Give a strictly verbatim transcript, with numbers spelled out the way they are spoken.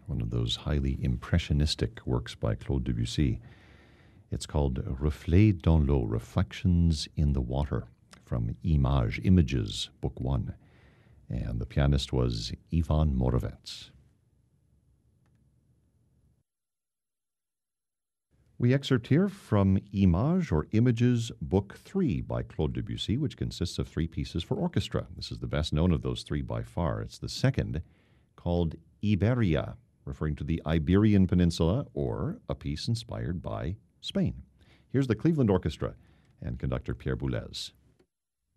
one of those highly impressionistic works by Claude Debussy. It's called Reflets dans l'eau, Reflections in the Water, from Images, Images, Book One. And the pianist was Ivan Moravec. We excerpt here from Images or Images, Book Three by Claude Debussy, which consists of three pieces for orchestra. This is the best known of those three by far. It's the second, called Iberia, referring to the Iberian Peninsula, or a piece inspired by Spain. Here's the Cleveland Orchestra and conductor Pierre Boulez.